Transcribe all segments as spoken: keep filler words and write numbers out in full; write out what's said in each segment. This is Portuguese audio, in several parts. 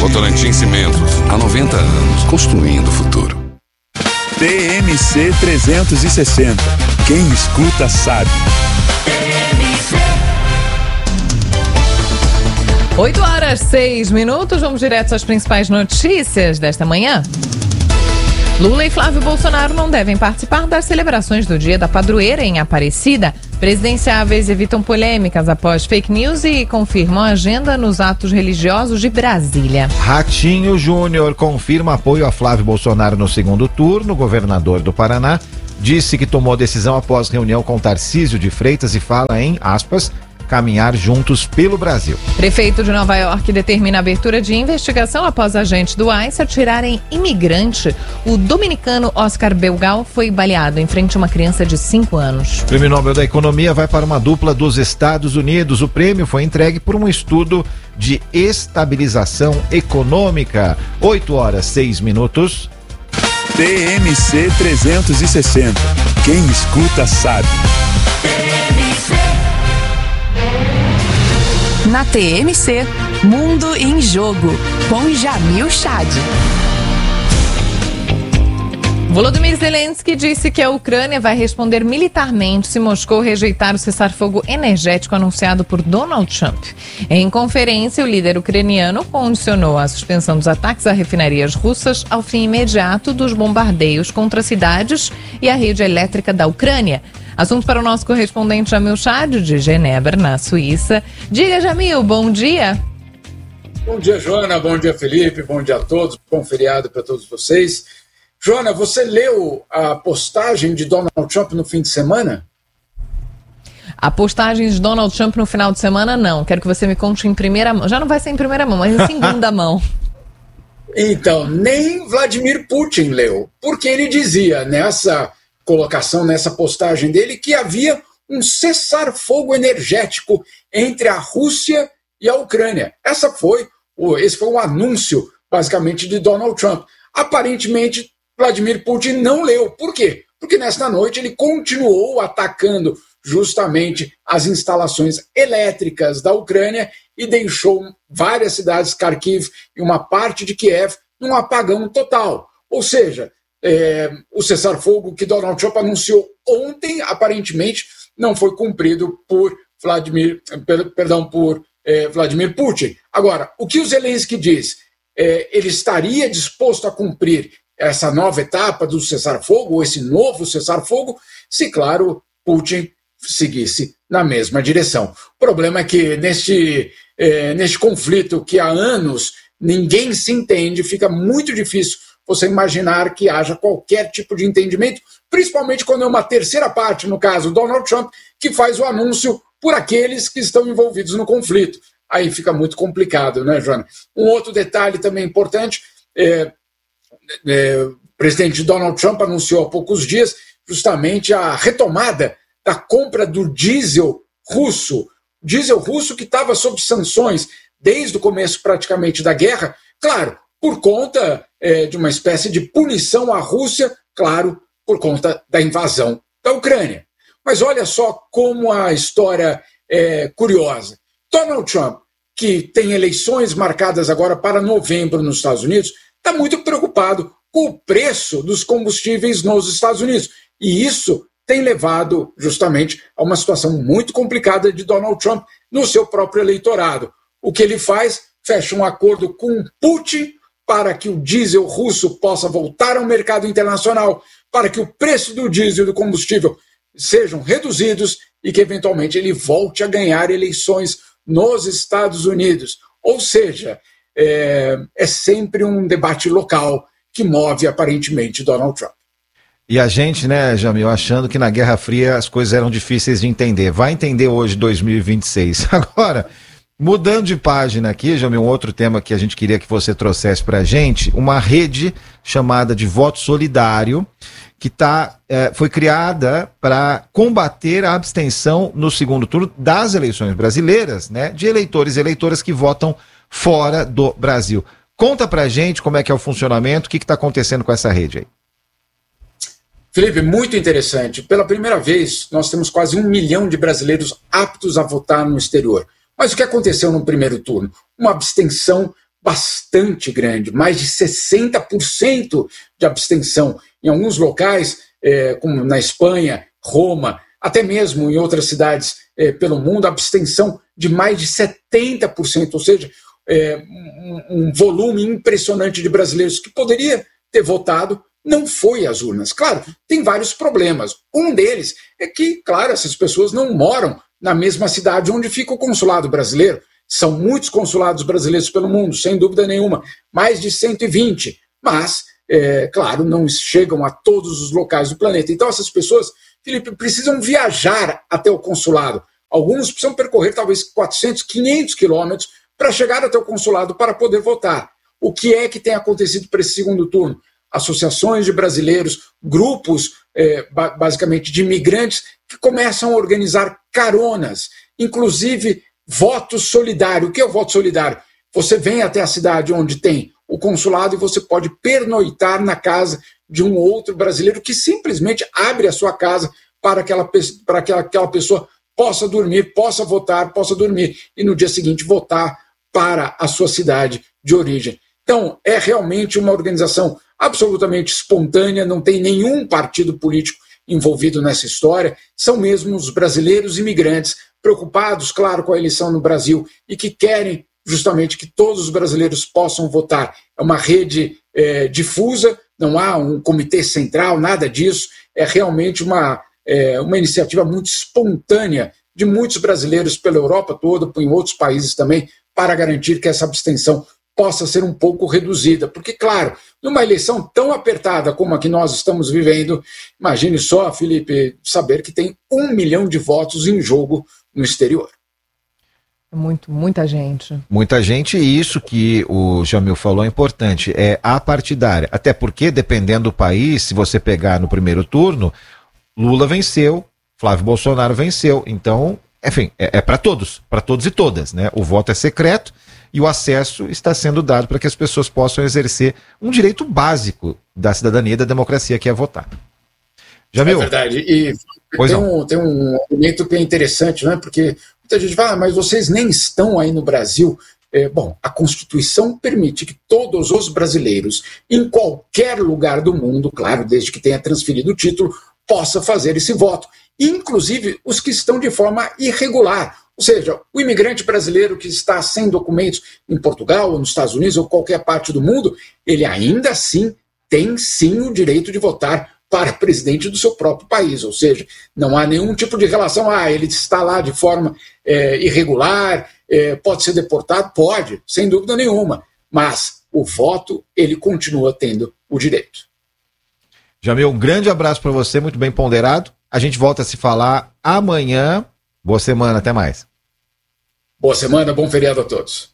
Votorantim Cimentos, há noventa anos, construindo o futuro. T M C trezentos e sessenta. Quem escuta sabe. oito horas, seis minutos. Vamos direto às principais notícias desta manhã. Lula e Flávio Bolsonaro não devem participar das celebrações do Dia da Padroeira em Aparecida. Presidenciáveis evitam polêmicas após fake news e confirmam a agenda nos atos religiosos de Brasília. Ratinho Júnior confirma apoio a Flávio Bolsonaro no segundo turno. O governador do Paraná disse que tomou decisão após reunião com Tarcísio de Freitas e fala em, aspas, caminhar juntos pelo Brasil. Prefeito de Nova York determina a abertura de investigação após agentes do ICE atirarem imigrante. O dominicano Oscar Belgal foi baleado em frente a uma criança de cinco anos. O Prêmio Nobel da Economia vai para uma dupla dos Estados Unidos. O prêmio foi entregue por um estudo de estabilização econômica. oito horas, seis minutos. T M C trezentos e sessenta. Quem escuta sabe. Na T M C, Mundo em Jogo, com Jamil Chad. Volodymyr Zelensky disse que a Ucrânia vai responder militarmente se Moscou rejeitar o cessar-fogo energético anunciado por Donald Trump. Em conferência, o líder ucraniano condicionou a suspensão dos ataques a refinarias russas ao fim imediato dos bombardeios contra cidades e a rede elétrica da Ucrânia. Assunto para o nosso correspondente Jamil Chad, de Genebra, na Suíça. Diga, Jamil, bom dia. Bom dia, Joana. Bom dia, Felipe. Bom dia a todos. Bom feriado para todos vocês. Joana, você leu a postagem de Donald Trump no fim de semana? A postagem de Donald Trump no final de semana, não. Quero que você me conte em primeira mão. Já não vai ser em primeira mão, mas em segunda mão. Então, nem Vladimir Putin leu, porque ele dizia nessa colocação, nessa postagem dele, que havia um cessar-fogo energético entre a Rússia e a Ucrânia. Essa foi, esse foi um anúncio, basicamente, de Donald Trump. Aparentemente, Vladimir Putin não leu. Por quê? Porque nesta noite ele continuou atacando justamente as instalações elétricas da Ucrânia e deixou várias cidades, Kharkiv e uma parte de Kiev, num apagão total. Ou seja, É, o cessar-fogo que Donald Trump anunciou ontem, aparentemente, não foi cumprido por Vladimir, per, perdão, por é, Vladimir Putin. Agora, o que o Zelensky diz? É, ele estaria disposto a cumprir essa nova etapa do cessar-fogo, ou esse novo cessar-fogo, se, claro, Putin seguisse na mesma direção. O problema é que neste, é, neste conflito que há anos ninguém se entende, fica muito difícil você imaginar que haja qualquer tipo de entendimento, principalmente quando é uma terceira parte, no caso Donald Trump, que faz o anúncio por aqueles que estão envolvidos no conflito. Aí fica muito complicado, né, Joana? Um outro detalhe também importante, é, é, o presidente Donald Trump anunciou há poucos dias justamente a retomada da compra do diesel russo, diesel russo que estava sob sanções desde o começo praticamente da guerra, claro, por conta é, de uma espécie de punição à Rússia, claro, por conta da invasão da Ucrânia. Mas olha só como a história é curiosa. Donald Trump, que tem eleições marcadas agora para novembro nos Estados Unidos, está muito preocupado com o preço dos combustíveis nos Estados Unidos. E isso tem levado justamente a uma situação muito complicada de Donald Trump no seu próprio eleitorado. O que ele faz? Fecha um acordo com Putin para que o diesel russo possa voltar ao mercado internacional, para que o preço do diesel e do combustível sejam reduzidos e que, eventualmente, ele volte a ganhar eleições nos Estados Unidos. Ou seja, é, é sempre um debate local que move, aparentemente, Donald Trump. E a gente, né, Jamil, achando que na Guerra Fria as coisas eram difíceis de entender. Vai entender hoje, dois mil e vinte e seis. Agora, mudando de página aqui, Jamil, um outro tema que a gente queria que você trouxesse pra gente, uma rede chamada de Voto Solidário, que tá, é, foi criada para combater a abstenção no segundo turno das eleições brasileiras, né, de eleitores e eleitoras que votam fora do Brasil. Conta pra gente como é que é o funcionamento, o que está acontecendo com essa rede aí. Felipe, muito interessante. Pela primeira vez, nós temos quase um milhão de brasileiros aptos a votar no exterior. Mas o que aconteceu no primeiro turno? Uma abstenção bastante grande, mais de sessenta por cento de abstenção. Em alguns locais, é, como na Espanha, Roma, até mesmo em outras cidades é, pelo mundo, abstenção de mais de setenta por cento, ou seja, é, um, um volume impressionante de brasileiros que poderia ter votado, não foi às urnas. Claro, tem vários problemas. Um deles é que, claro, essas pessoas não moram na mesma cidade onde fica o consulado brasileiro. São muitos consulados brasileiros pelo mundo, sem dúvida nenhuma, mais de cento e vinte, mas, é, claro, não chegam a todos os locais do planeta. Então essas pessoas, Felipe, precisam viajar até o consulado. Alguns precisam percorrer talvez quatrocentos, quinhentos quilômetros para chegar até o consulado para poder votar. O que é que tem acontecido para esse segundo turno? Associações de brasileiros, grupos, é, basicamente, de imigrantes que começam a organizar caronas, inclusive voto solidário. O que é o voto solidário? Você vem até a cidade onde tem o consulado e você pode pernoitar na casa de um outro brasileiro que simplesmente abre a sua casa para, aquela, para que aquela pessoa possa dormir, possa votar, possa dormir e no dia seguinte votar para a sua cidade de origem. Então, é realmente uma organização absolutamente espontânea, não tem nenhum partido político envolvido nessa história, são mesmo os brasileiros imigrantes preocupados, claro, com a eleição no Brasil e que querem justamente que todos os brasileiros possam votar. É uma rede é, difusa, não há um comitê central, nada disso, é realmente uma, é, uma iniciativa muito espontânea de muitos brasileiros pela Europa toda, em outros países também, para garantir que essa abstenção possa ser um pouco reduzida. Porque, claro, numa eleição tão apertada como a que nós estamos vivendo, imagine só, Felipe, saber que tem um milhão de votos em jogo no exterior. Muito, muita gente. Muita gente, e isso que o Jamil falou é importante, é a partidária. Até porque, dependendo do país, se você pegar no primeiro turno, Lula venceu, Flávio Bolsonaro venceu. Então, enfim, é, é para todos, para todos e todas, né? O voto é secreto e o acesso está sendo dado para que as pessoas possam exercer um direito básico da cidadania e da democracia, que é votar. Jamil? É verdade. E tem um, tem um elemento que é interessante, né? Porque muita gente fala, ah, mas vocês nem estão aí no Brasil. É, bom, a Constituição permite que todos os brasileiros, em qualquer lugar do mundo, claro, desde que tenha transferido o título, possa fazer esse voto. Inclusive os que estão de forma irregular. Ou seja, o imigrante brasileiro que está sem documentos em Portugal, ou nos Estados Unidos, ou qualquer parte do mundo, ele ainda assim tem sim o direito de votar para presidente do seu próprio país. Ou seja, não há nenhum tipo de relação, ah, ele está lá de forma é, irregular, é, pode ser deportado? Pode, sem dúvida nenhuma. Mas o voto, ele continua tendo o direito. Jamil, um grande abraço para você, muito bem ponderado. A gente volta a se falar amanhã. Boa semana, até mais. Boa semana, bom feriado a todos.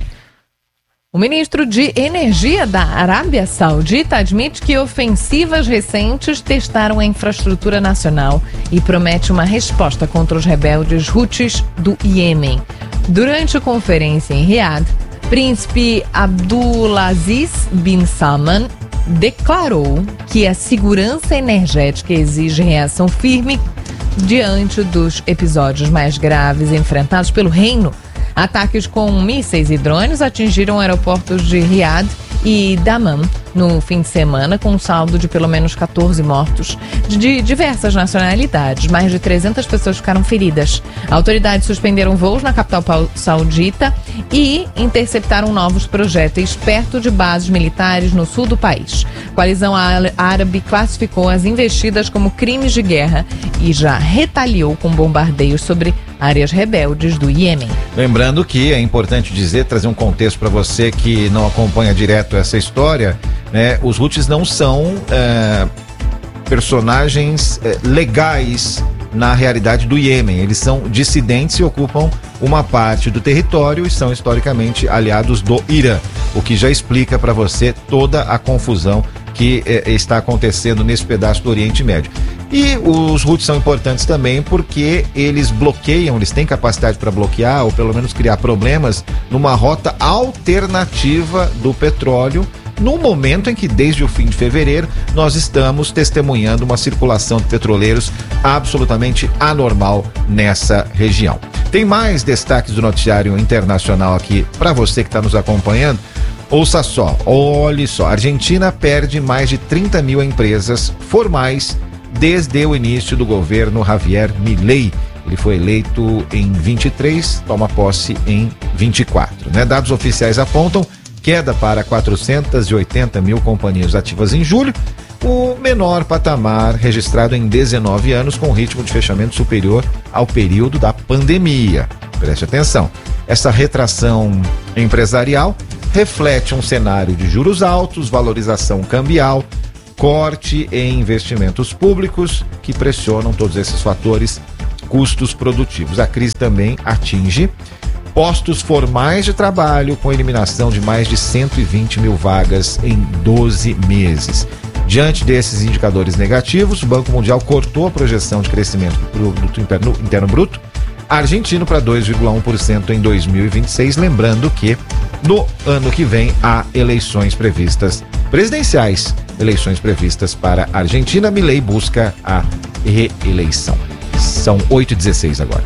O ministro de Energia da Arábia Saudita admite que ofensivas recentes testaram a infraestrutura nacional e promete uma resposta contra os rebeldes Houthis do Iêmen. Durante a conferência em Riad, Príncipe Abdulaziz bin Salman declarou que a segurança energética exige reação firme diante dos episódios mais graves enfrentados pelo reino. Ataques com mísseis e drones atingiram aeroportos de Riad e Dammam no fim de semana, com um saldo de pelo menos quatorze mortos de diversas nacionalidades. Mais de trezentas pessoas ficaram feridas. Autoridades suspenderam voos na capital saudita e interceptaram novos projéteis perto de bases militares no sul do país. A coalizão árabe classificou as investidas como crimes de guerra e já retaliou com bombardeios sobre áreas rebeldes do Iêmen. Lembrando que é importante dizer, trazer um contexto para você que não acompanha direto essa história, né? Os Houthis não são é, personagens é, legais na realidade do Iêmen. Eles são dissidentes e ocupam uma parte do território e são historicamente aliados do Irã, o que já explica para você toda a confusão que é, está acontecendo nesse pedaço do Oriente Médio. E os Houthis são importantes também porque eles bloqueiam, eles têm capacidade para bloquear ou pelo menos criar problemas numa rota alternativa do petróleo, no momento em que, desde o fim de fevereiro, nós estamos testemunhando uma circulação de petroleiros absolutamente anormal nessa região. Tem mais destaques do noticiário internacional aqui para você que está nos acompanhando. Ouça só, olhe só, a Argentina perde mais de trinta mil empresas formais desde o início do governo Javier Milei. Ele foi eleito em vinte e três, toma posse em vinte e quatro. Né? Dados oficiais apontam queda para quatrocentas e oitenta mil companhias ativas em julho, o menor patamar registrado em dezenove anos, com ritmo de fechamento superior ao período da pandemia. Preste atenção, essa retração empresarial reflete um cenário de juros altos, valorização cambial, corte em investimentos públicos que pressionam todos esses fatores, custos produtivos. A crise também atinge postos formais de trabalho, com eliminação de mais de cento e vinte mil vagas em doze meses. Diante desses indicadores negativos, o Banco Mundial cortou a projeção de crescimento do produto interno, interno bruto argentino para dois vírgula um por cento em dois mil e vinte e seis, lembrando que no ano que vem há eleições previstas presidenciais, eleições previstas para a Argentina. Milei busca a reeleição. São oito e dezesseis agora.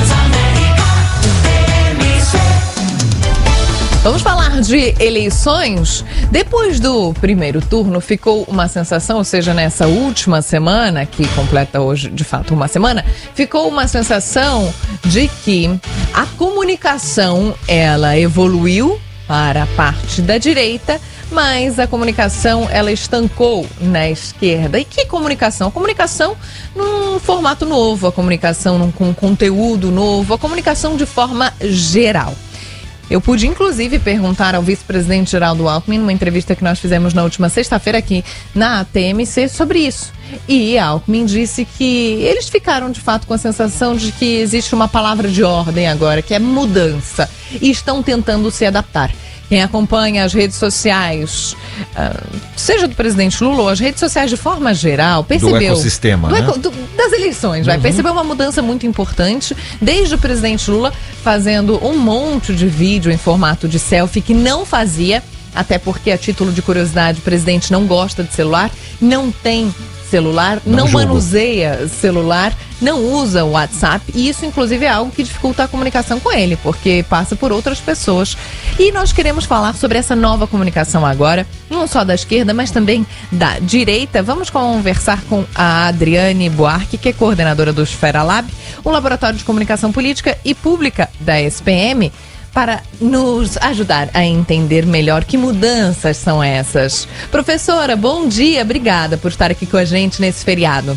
Vamos falar de eleições? Depois do primeiro turno, ficou uma sensação, ou seja, nessa última semana, que completa hoje, de fato, uma semana, ficou uma sensação de que a comunicação, ela evoluiu para a parte da direita, mas a comunicação, ela estancou na esquerda. E que comunicação? A comunicação num formato novo, a comunicação num, com conteúdo novo, a comunicação de forma geral. Eu pude, inclusive, perguntar ao vice-presidente Geraldo Alckmin, numa entrevista que nós fizemos na última sexta-feira aqui na T M C, sobre isso. E Alckmin disse que eles ficaram, de fato, com a sensação de que existe uma palavra de ordem agora, que é mudança, e estão tentando se adaptar. Quem acompanha as redes sociais, uh, seja do presidente Lula ou as redes sociais de forma geral, percebeu... Do ecossistema, do né? eco, do, das eleições, vai. Uhum. Percebeu uma mudança muito importante, desde o presidente Lula fazendo um monte de vídeo em formato de selfie que não fazia, até porque, a título de curiosidade, o presidente não gosta de celular, não tem celular, não, não manuseia celular, não usa o WhatsApp, e isso inclusive é algo que dificulta a comunicação com ele, porque passa por outras pessoas. E nós queremos falar sobre essa nova comunicação agora, não só da esquerda, mas também da direita. Vamos conversar com a Adriane Buarque, que é coordenadora do Esfera Lab, um laboratório de comunicação política e pública da S P M, para nos ajudar a entender melhor que mudanças são essas. Professora, bom dia, obrigada por estar aqui com a gente nesse feriado.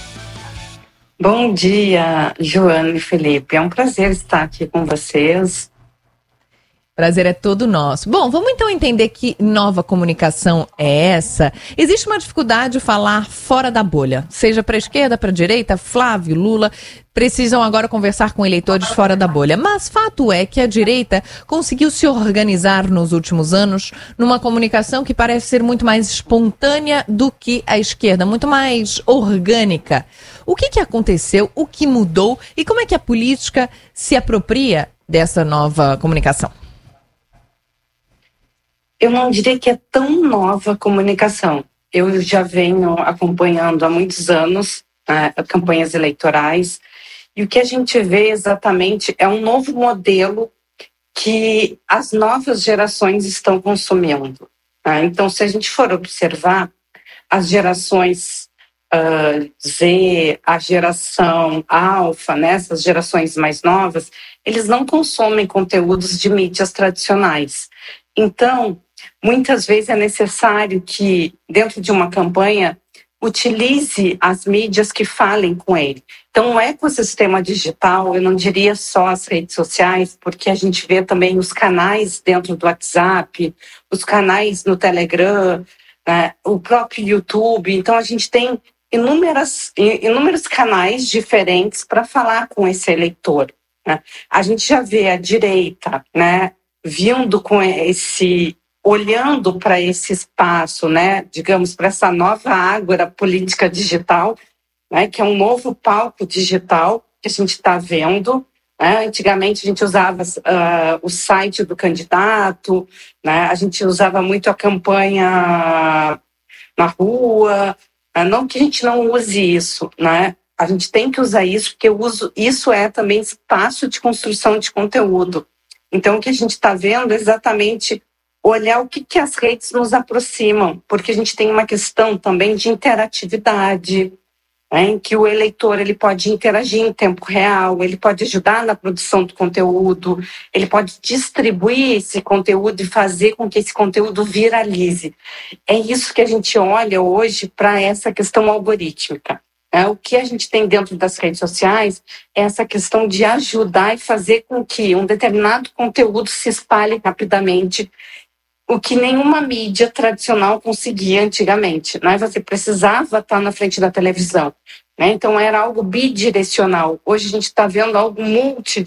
Bom dia, Joana e Felipe, é um prazer estar aqui com vocês. Prazer é todo nosso. Bom, vamos então entender que nova comunicação é essa. Existe uma dificuldade de falar fora da bolha, seja para a esquerda, para a direita. Flávio, Lula precisam agora conversar com eleitores fora da bolha. Mas fato é que a direita conseguiu se organizar nos últimos anos numa comunicação que parece ser muito mais espontânea do que a esquerda, muito mais orgânica. O que que aconteceu? O que mudou? E como é que a política se apropria dessa nova comunicação? Eu não diria que é tão nova a comunicação. Eu já venho acompanhando há muitos anos, né, campanhas eleitorais, e o que a gente vê exatamente é um novo modelo que as novas gerações estão consumindo. Né? Então, se a gente for observar, as gerações uh, Z, a geração alfa, né, essas gerações mais novas, eles não consomem conteúdos de mídias tradicionais. Então, muitas vezes é necessário que, dentro de uma campanha, utilize as mídias que falem com ele. Então, o ecossistema digital, eu não diria só as redes sociais, porque a gente vê também os canais dentro do WhatsApp, os canais no Telegram, né, o próprio YouTube. Então, a gente tem inúmeras, inúmeros canais diferentes para falar com esse eleitor. Né? A gente já vê a direita, né, vindo com esse... olhando para esse espaço, né, digamos, para essa nova ágora política digital, né, que é um novo palco digital que a gente está vendo. Né? Antigamente a gente usava uh, o site do candidato, né? A gente usava muito a campanha na rua, uh, não que a gente não use isso, né? A gente tem que usar isso, porque eu uso, isso é também espaço de construção de conteúdo. Então o que a gente está vendo é exatamente olhar o que, que as redes nos aproximam, porque a gente tem uma questão também de interatividade, né, em que o eleitor ele pode interagir em tempo real, ele pode ajudar na produção do conteúdo, ele pode distribuir esse conteúdo e fazer com que esse conteúdo viralize. É isso que a gente olha hoje para essa questão algorítmica. É, o que a gente tem dentro das redes sociais é essa questão de ajudar e fazer com que um determinado conteúdo se espalhe rapidamente, o que nenhuma mídia tradicional conseguia antigamente, né? Você precisava estar na frente da televisão, né? Então era algo bidirecional. Hoje a gente está vendo algo multi